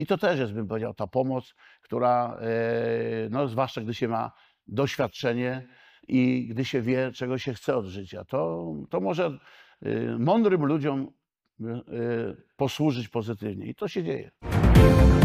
I to też jest, bym powiedział, ta pomoc, która, no, zwłaszcza gdy się ma doświadczenie i gdy się wie, czego się chce od życia, to może mądrym ludziom posłużyć pozytywnie. I to się dzieje.